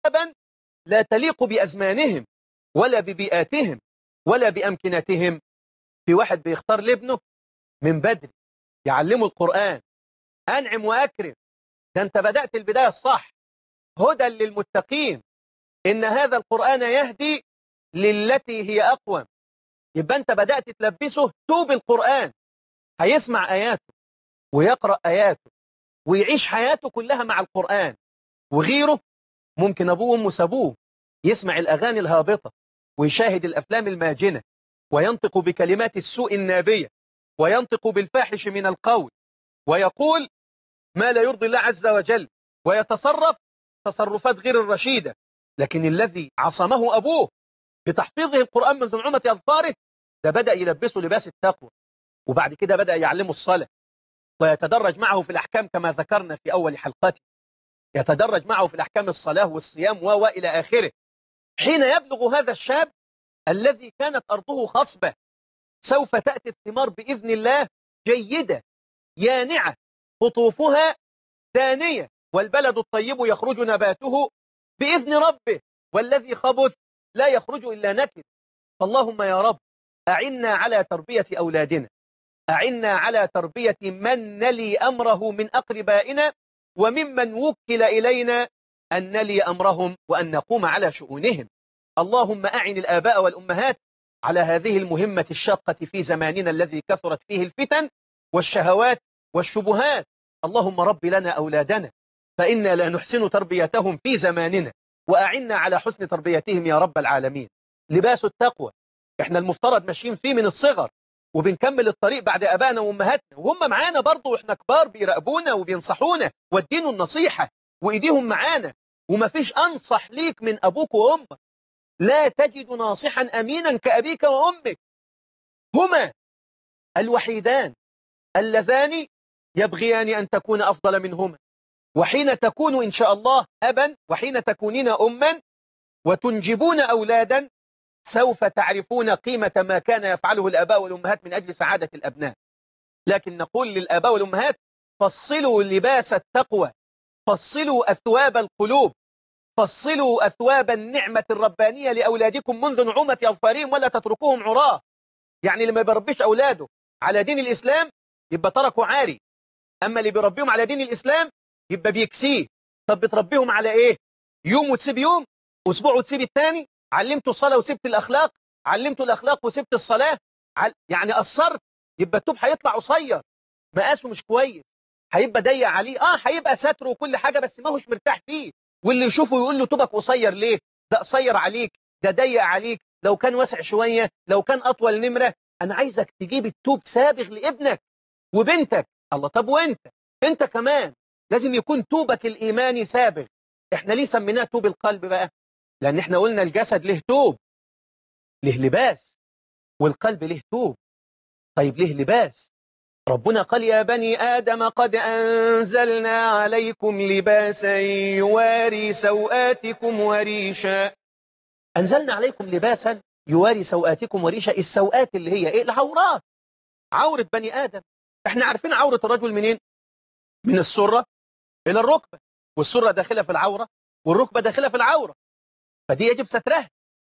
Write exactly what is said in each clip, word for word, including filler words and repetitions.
ثيابا لا تليق بأزمانهم ولا ببيئاتهم ولا بأمكنتهم. في واحد بيختار لابنه من بدري يعلمه القرآن، أنعم وأكرم، ده أنت بدأت البداية الصح، هدى للمتقين، إن هذا القرآن يهدي للتي هي أقوم. يبقى أنت بدأت تلبسه توب القرآن، هيسمع آياته ويقرأ آياته ويعيش حياته كلها مع القرآن. وغيره ممكن أبوه وأمه سابوه يسمع الأغاني الهابطة ويشاهد الأفلام الماجنة وينطق بكلمات السوء النابية وينطق بالفاحش من القول ويقول ما لا يرضي الله عز وجل ويتصرف تصرفات غير الرشيدة. لكن الذي عصمه أبوه بتحفيظه القرآن من نعومة أظفاره ده بدأ يلبسه لباس التقوى، وبعد كده بدأ يعلمه الصلاة ويتدرج معه في الأحكام كما ذكرنا في أول حلقته، يتدرج معه في الأحكام الصلاة والصيام وإلى آخره. حين يبلغ هذا الشاب الذي كانت أرضه خصبة سوف تأتي الثمار بإذن الله جيدة يانعة قطوفها دانية، والبلد الطيب يخرج نباته بإذن ربه والذي خبث لا يخرج إلا نكد. فاللهم يا رب أعنا على تربية أولادنا، أعنا على تربية من نلي أمره من أقربائنا وممن وكل إلينا أن نلي أمرهم وأن نقوم على شؤونهم. اللهم أعن الآباء والأمهات على هذه المهمة الشاقة في زماننا الذي كثرت فيه الفتن والشهوات والشبهات. اللهم رب لنا أولادنا فإنا لا نحسن تربيتهم في زماننا، وأعنا على حسن تربيتهم يا رب العالمين. لباس التقوى احنا المفترض ماشيين فيه من الصغر وبنكمل الطريق بعد أبائنا وأمهاتنا، وهم معانا برضه وإحنا كبار بيراقبونا وبينصحونا وادينوا النصيحة وإيديهم معانا. وما فيش أنصح ليك من أبوك وأمك، لا تجد ناصحا أمينا كأبيك وأمك، هما الوحيدان اللذان يبغيان أن تكون أفضل منهما. وحين تكون إن شاء الله أبا وحين تكونين أما وتنجبون أولادا سوف تعرفون قيمة ما كان يفعله الآباء والأمهات من أجل سعادة الأبناء. لكن نقول للآباء والأمهات فصلوا لباس التقوى، فصلوا أثواب القلوب، فصلوا أثواب النعمة الربانية لأولادكم منذ نعومة أظفارهم ولا تتركوهم عراه. يعني اللي ما بيربيش أولاده على دين الإسلام يبقى تركوا عاري، أما اللي بيربيهم على دين الإسلام يبقى بيكسيه. طب بتربيهم على إيه؟ يوم وتسيب يوم، أسبوع وتسيب الثاني، علمتوا الصلاة وسبت الأخلاق، علمتوا الأخلاق وسبت الصلاة، عل... يعني قصرت، يبقى التوب هيطلع قصير، مقاسه مش كويس، هيبقى ضيق عليه. اه هيبقى ستر وكل حاجة بس ما هوش مرتاح فيه، واللي يشوفه يقول له توبك قصير ليه؟ ده قصير عليك، ده ضيق عليك، لو كان واسع شوية، لو كان أطول نمرة. أنا عايزك تجيب التوب سابغ لابنك وبنتك. الله، طب وانت انت كمان لازم يكون توبك الإيماني سابغ. احنا ليه سميناه توب القلب بقى؟ لأن احنا قلنا الجسد له توب، له لباس، والقلب له توب. طيب ليه لباس؟ ربنا قال يا بني آدم قد أنزلنا عليكم لباسا يواري سوآتكم وريشا. أنزلنا عليكم لباسا يواري سوآتكم وريشا. السوآت اللي هي إيه؟ العورات، عورة بني آدم. احنا عارفين عورة الرجل منين؟ من السرة إلى الركبة، والسرة داخلة في العورة والركبة داخلة في العورة، فدي يجب سترها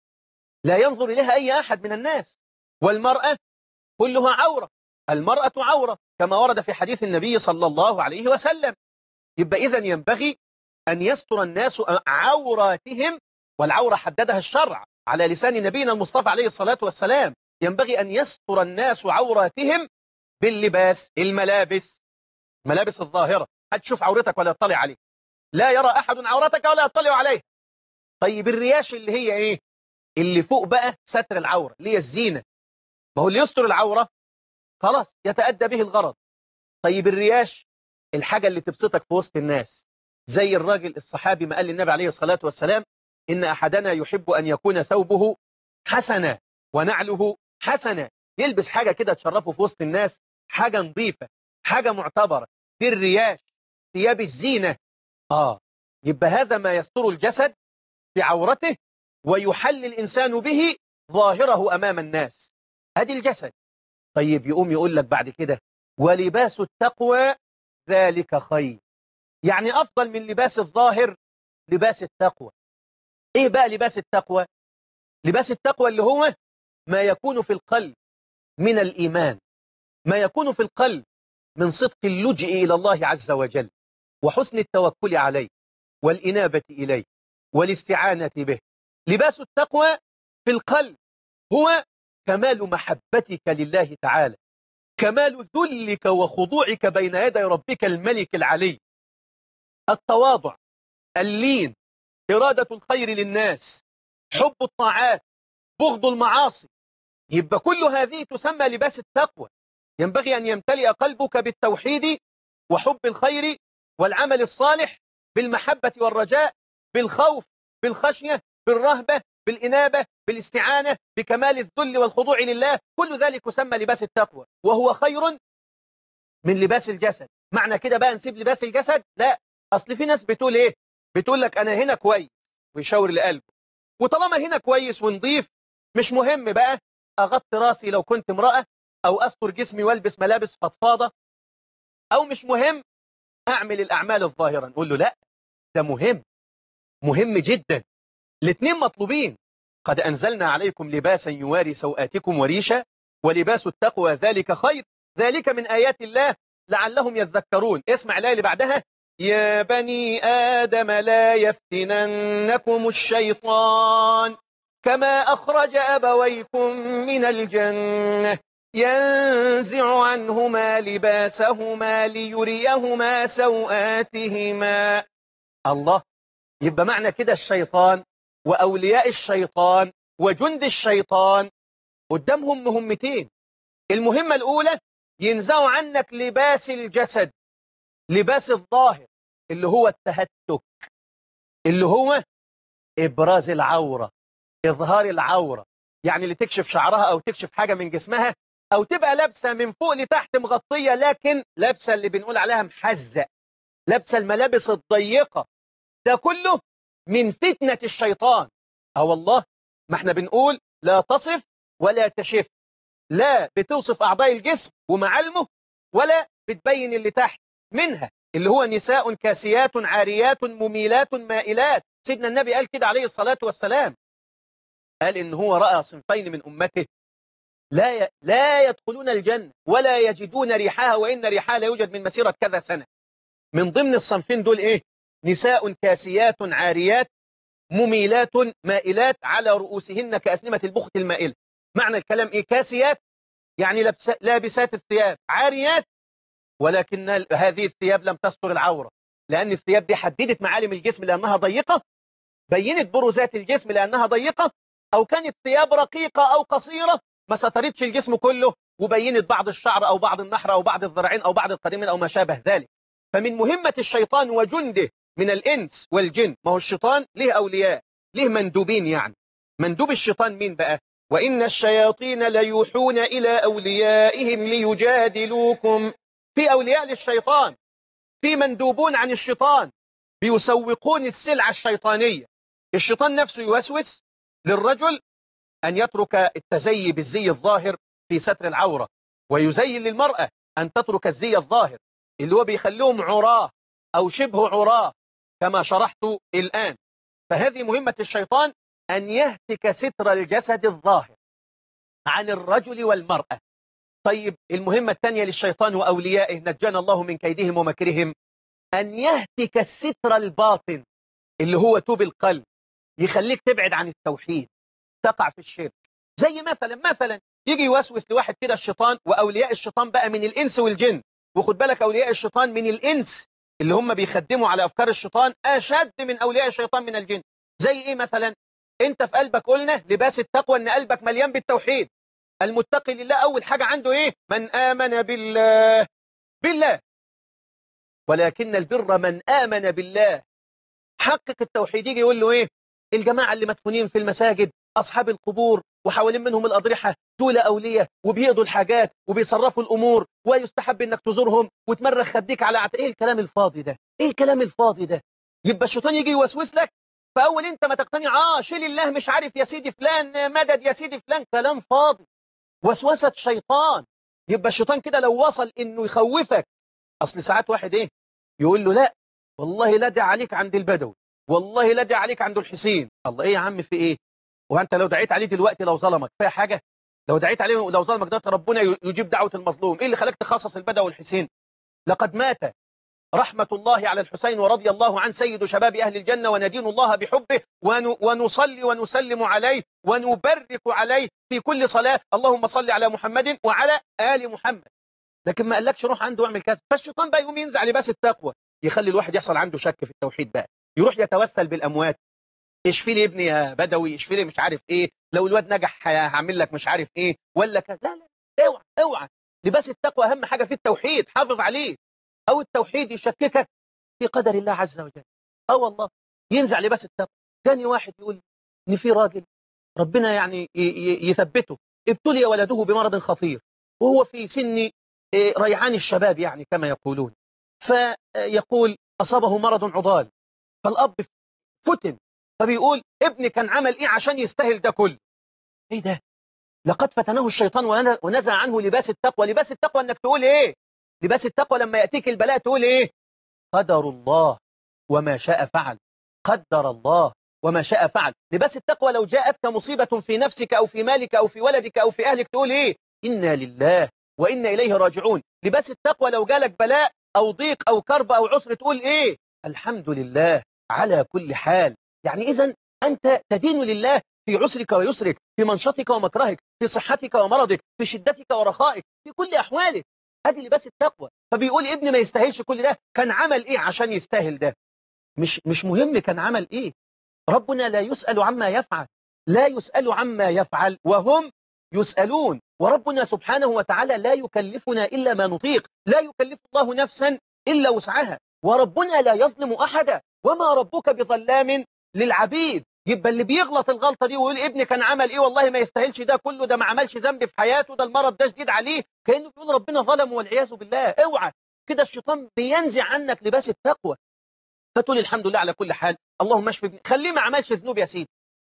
لا ينظر إليها أي أحد من الناس. والمرأة كلها عورة، المرأة عورة كما ورد في حديث النبي صلى الله عليه وسلم. يبقى إذن ينبغي أن يستر الناس عوراتهم، والعورة حددها الشرع على لسان نبينا المصطفى عليه الصلاة والسلام. ينبغي أن يستر الناس عوراتهم باللباس، الملابس، ملابس الظاهرة، هتشوف عورتك ولا يطلع عليك، لا يرى أحد عورتك ولا يطلع عليها. طيب الرياش اللي هي إيه؟ اللي فوق بقى ستر العورة، اللي هي الزينة. ما هو اللي يستر العورة خلاص يتأدى به الغرض. طيب الرياش الحاجة اللي تبسطك في وسط الناس، زي الراجل الصحابي ما قال للنبي عليه الصلاة والسلام إن أحدنا يحب أن يكون ثوبه حسنا ونعله حسنا، يلبس حاجة كده تشرفه في وسط الناس، حاجة نظيفة، حاجة معتبرة، دي الرياش، ثياب الزينة. آه يبقى هذا ما يستر الجسد في عورته ويحل الإنسان به ظاهره أمام الناس، هذه الجسد. طيب يقوم يقول لك بعد كده ولباس التقوى ذلك خير، يعني أفضل من لباس الظاهر لباس التقوى. إيه بقى لباس التقوى؟ لباس التقوى اللي هو ما يكون في القلب من الإيمان، ما يكون في القلب من صدق اللجئ إلى الله عز وجل وحسن التوكل عليه والإنابة إليه والاستعانة به. لباس التقوى في القلب هو كمال محبتك لله تعالى، كمال ذلك وخضوعك بين يدي ربك الملك العلي، التواضع، اللين، إرادة الخير للناس، حب الطاعات، بغض المعاصي. يبقى كل هذه تسمى لباس التقوى. ينبغي أن يمتلئ قلبك بالتوحيد وحب الخير والعمل الصالح، بالمحبة والرجاء، بالخوف، بالخشية، بالرهبة، بالإنابة، بالاستعانة، بكمال الذل والخضوع لله. كل ذلك يسمى لباس التقوى، وهو خير من لباس الجسد. معنى كده بقى نسيب لباس الجسد؟ لا. أصل في ناس بتقول إيه؟ بتقول لك أنا هنا كويس، ويشاور لقلبه، وطالما هنا كويس ونضيف مش مهم بقى أغطي راسي لو كنت امرأة، أو أستر جسمي والبس ملابس فضفاضة، أو مش مهم أعمل الأعمال الظاهرة. نقول له لا، ده مهم، مهم جدا. الاثنين مطلوبين. قد أنزلنا عليكم لباسا يواري سوآتكم وريشا ولباس التقوى ذلك خير ذلك من آيات الله لعلهم يذكرون. اسمع الآية اللي بعدها: يا بني آدم لا يفتننكم الشيطان كما أخرج أبويكم من الجنة ينزع عنهما لباسهما ليريهما سوآتهما. الله. يبقى معنى كده الشيطان وأولياء الشيطان وجند الشيطان قدامهم مهمتين. المهمة الأولى ينزعوا عنك لباس الجسد، لباس الظاهر اللي هو التهتك، اللي هو إبراز العورة، إظهار العورة، يعني اللي تكشف شعرها أو تكشف حاجة من جسمها، أو تبقى لابسة من فوق لتحت مغطية، لكن لابسة اللي بنقول عليها محزة، لابسة الملابس الضيقة. ده كله من فتنة الشيطان. اه والله، ما احنا بنقول لا تصف ولا تشف، لا بتوصف أعضاء الجسم ومعالمه ولا بتبين اللي تحت منها، اللي هو نساء كاسيات عاريات مميلات مائلات. سيدنا النبي قال كده عليه الصلاة والسلام، قال إن هو رأى صنفين من أمته لا ي... لا يدخلون الجنة ولا يجدون ريحها، وإن ريحها لا يوجد من مسيرة كذا سنة. من ضمن الصنفين دول إيه؟ نساء كاسيات عاريات مميلات مائلات على رؤوسهن كأسنمة البخت المائلة. معنى الكلام إيه؟ كاسيات يعني لبس... لابسات الثياب، عاريات ولكن هذه الثياب لم تستر العورة، لأن الثياب دي حددت معالم الجسم لأنها ضيقة، بينت بروزات الجسم لأنها ضيقة، أو كانت ثياب رقيقة أو قصيرة ما سترتش الجسم كله وبينت بعض الشعر أو بعض النحر أو بعض الذراعين أو بعض القدمين أو ما شابه ذلك. فمن مهمة الشيطان وجنده من الإنس والجن، ما هو الشيطان له أولياء، له مندوبين. يعني مندوب الشيطان مين بقى؟ وإن الشياطين ليوحون إلى أوليائهم ليجادلوكم. في أولياء للشيطان، في مندوبون عن الشيطان بيسوقون السلعة الشيطانية. الشيطان نفسه يوسوس للرجل أن يترك التزيي بالزي الظاهر في ستر العورة، ويزين للمرأة أن تترك الزي الظاهر اللي هو بيخليهم عراه أو شبه عراه كما شرحت الآن. فهذه مهمة الشيطان، أن يهتك ستر الجسد الظاهر عن الرجل والمرأة. طيب المهمة الثانية للشيطان وأوليائه نجانا الله من كيدهم ومكرهم، أن يهتك الستر الباطن اللي هو توب القلب، يخليك تبعد عن التوحيد، تقع في الشرك. زي مثلا مثلا يجي يوسوس لواحد كده الشيطان، وأولياء الشيطان بقى من الإنس والجن. وخد بالك أولياء الشيطان من الإنس اللي هم بيخدموا على أفكار الشيطان أشد من أولياء الشيطان من الجن. زي إيه مثلا؟ أنت في قلبك قلنا لباس التقوى أن قلبك مليان بالتوحيد. المتقي لله أول حاجة عنده إيه؟ من آمن بالله بالله ولكن البر من آمن بالله. حقق التوحيد. يجي يقول له إيه؟ الجماعة اللي مدفونين في المساجد أصحاب القبور وحوالين منهم الأضرحة دول أولياء وبيقضوا الحاجات وبيصرفوا الأمور، ويستحب إنك تزورهم وتمرخ خديك على عت... إيه الكلام الفاضي ده؟ إيه الكلام الفاضي ده؟ يبقى الشيطان يجي يوسوس لك، فأول أنت ما تقتنع آه شيل الله مش عارف يا سيدي فلان مدد يا سيدي فلان، كلام فاضي، وسوسة شيطان. يبقى الشيطان كده لو وصل إنه يخوفك. أصل ساعات واحد إيه؟ يقول له لا والله لا ده عليك عند البدوي، والله لا ادعي عليك عند الحسين. الله ايه يا عم في ايه؟ وانت لو دعيت عليه دلوقتي لو ظلمك فيها حاجة؟ لو دعيت عليه لو ظلمك ده ربنا يجيب دعوة المظلوم. ايه اللي خلاك تخصص البدوي والحسين؟ لقد مات رحمة الله على الحسين ورضي الله عن سيد شباب أهل الجنة، وندين الله بحبه ونصلي ونسلم عليه ونبرك عليه في كل صلاة. اللهم صل على محمد وعلى آل محمد. لكن ما قالكش روح عنده واعمل كذا. فالشيطان بقى يقوم ينزع لباس التقوى، يخلي الواحد يحصل عنده شك في التوحيد، بقى يروح يتوسل بالأموات. اشفي لي ابني يا بدوي، اشفي لي مش عارف ايه، لو الواد نجح هعمل لك مش عارف ايه ولا كذا. لا لا اوعى اوعى، لباس التقوى أهم حاجة في التوحيد، حافظ عليه. أو التوحيد يشككك في قدر الله عز وجل. اه والله ينزع لباس التقوى. كان واحد يقول ان في راجل ربنا يعني يثبته، ابتلي ولده بمرض خطير وهو في سن ريعان الشباب يعني كما يقولون، فيقول أصابه مرض عضال، فالأب فتن، فبيقول ابني كان عمل ايه عشان يستاهل ده كله؟ ايه ده؟ لقد فتنه الشيطان ونزع عنه لباس التقوى. لباس التقوى انك تقول ايه؟ لباس التقوى لما يأتيك البلاء تقول ايه؟ قدر الله وما شاء فعل. قدر الله وما شاء فعل. لباس التقوى لو جاءتك مصيبة في نفسك أو في مالك أو في ولدك أو في أهلك تقول إيه؟ إنا لله وإنا إليه راجعون. لباس التقوى لو جالك بلاء أو ضيق أو كرب أو عسر تقول إيه؟ الحمد لله على كل حال. يعني إذن أنت تدين لله في عسرك ويسرك، في منشطك ومكرهك، في صحتك ومرضك، في شدتك ورخائك، في كل أحوالك. هذه لباس التقوى. فبيقول ابني ما يستاهلش كل ده، كان عمل إيه عشان يستاهل ده؟ مش مش مهم كان عمل إيه. ربنا لا يسأل عما يفعل، لا يسأل عما يفعل وهم يسألون. وربنا سبحانه وتعالى لا يكلفنا إلا ما نطيق، لا يكلف الله نفسا إلا وسعها، وربنا لا يظلم أحدا وما ربك بظلام للعبيد. يبقى اللي بيغلط الغلطة دي ويقول ابني كان عمل إيه والله ما يستاهلش ده كله، ده ما عملش ذنب في حياته، ده المرض ده شديد عليه، كأنه بيقول ربنا ظلم والعياذ بالله. اوعى كده، الشيطان بينزع عنك لباس التقوى، فتقول الحمد لله على كل حال، اللهم اشف ابني، خليه ما عملش ذنوب يا سيدي.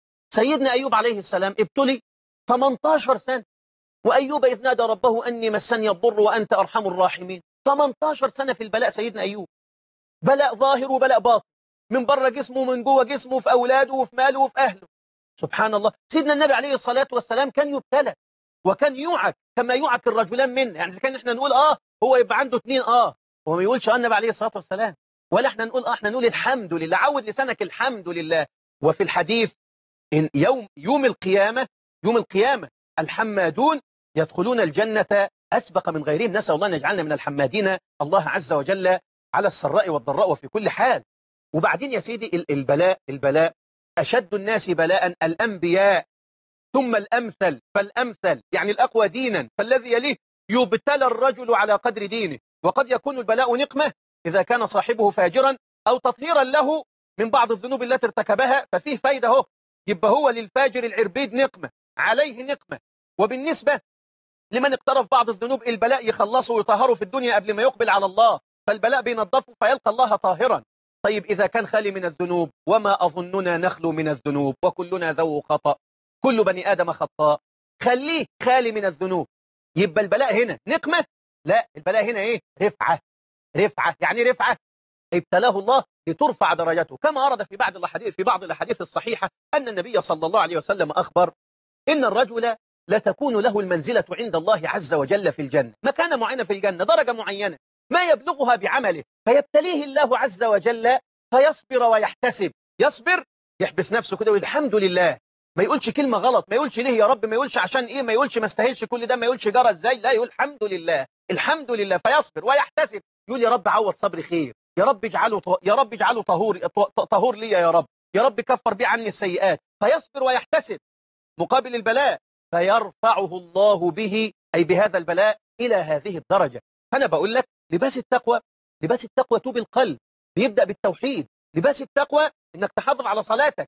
سيدنا أيوب عليه السلام ابتلي ثمانية عشر سنة، وأيوب إذ نادى ربه أني مسني الضر وأنت أرحم الراحمين. ثمانية عشر سنة في البلاء سيدنا أيوب، بلاء ظاهر وبلاء باطن، من بره جسمه ومن جوه جسمه، في أولاده وفي ماله وفي أهله. سبحان الله. سيدنا النبي عليه الصلاة والسلام كان يبتلى وكان يوعك كما يوعك الرجلان منا. يعني إذا كان احنا نقول آه هو يبقى عنده اثنين آه وهو ما يقولش آه النبي عليه الصلاة والسلام، ولا احنا نقول آه، احنا نقول الحمد لله. عود لسانك الحمد لله. وفي الحديث إن يوم يوم القيامة يوم القيامة الحمادون يدخلون الجنة أسبق من غيرهم. نسأل الله أن يجعلنا من الحمادين الله عز وجل على السراء والضراء وفي كل حال. وبعدين يا سيدي البلاء البلاء أشد الناس بلاء الأنبياء، ثم الأمثل فالأمثل، يعني الأقوى دينا فالذي يليه. يبتلى الرجل على قدر دينه، وقد يكون البلاء نقمة إذا كان صاحبه فاجرا أو تطهيرا له من بعض الذنوب التي ارتكبها، ففيه فايدة اهو. يبقى هو للفاجر العربيد نقمة، عليه نقمة. وبالنسبة لمن اقترف بعض الذنوب البلاء يخلصه ويطهره في الدنيا قبل ما يقبل على الله، فالبلاء بينظفه فيلقى الله طاهرا. طيب إذا كان خالي من الذنوب، وما أظننا نخلو من الذنوب وكلنا ذو خطأ، كل بني آدم خطاء، خليه خالي من الذنوب. يبقى البلاء هنا نقمة؟ لا، البلاء هنا إيه؟ رفعة. رفعة يعني رفعة ابتلاه الله لترفع درجته، كما ورد في بعض الأحاديث في بعض الأحاديث الصحيحة أن النبي صلى الله عليه وسلم أخبر إن الرجل لتكون له المنزلة عند الله عز وجل في الجنة، مكانة معينة في الجنة، درجة معينة ما يبلغها بعمله، فيبتليه الله عز وجل فيصبر ويحتسب. يصبر، يحبس نفسه كده ويقول الحمد لله، ما يقولش كلمة غلط، ما يقولش ليه يا رب، ما يقولش عشان إيه، ما يقولش ما استاهلش كل ده، ما يقولش جرى إزاي، لا، يقول الحمد لله الحمد لله، فيصبر ويحتسب. يقول يا رب عوض صبري خير، يا رب اجعله ط... يا رب اجعله طهور طهور لي يا رب، يا رب كفر بي عني السيئات. فيصبر ويحتسب مقابل البلاء، فيرفعه الله به أي بهذا البلاء إلى هذه الدرجة. فأنا بقول لك لباس التقوى، لباس التقوى توب القلب، بيبدأ بالتوحيد. لباس التقوى إنك تحافظ على صلاتك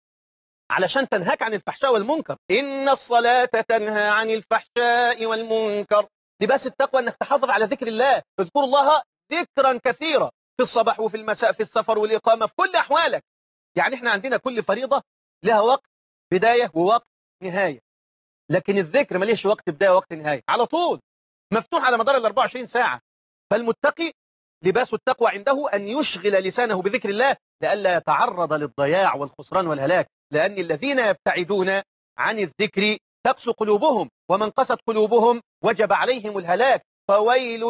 علشان تنهاك عن الفحشاء والمنكر، إن الصلاة تنهى عن الفحشاء والمنكر. لباس التقوى إنك تحافظ على ذكر الله، اذكر الله ذكرا كثيرا في الصباح وفي المساء، في السفر والإقامة، في كل أحوالك. يعني إحنا عندنا كل فريضة لها وقت بداية ووقت نهاية، لكن الذكر مليش وقت بداية ووقت نهاية، على طول مفتوح على مدار ال أربعة وعشرين ساعة. فالمتقي لباس التقوى عنده أن يشغل لسانه بذكر الله لئلا يتعرض للضياع والخسران والهلاك، لأن الذين يبتعدون عن الذكر تقسو قلوبهم، ومن قست قلوبهم وجب عليهم الهلاك. فويل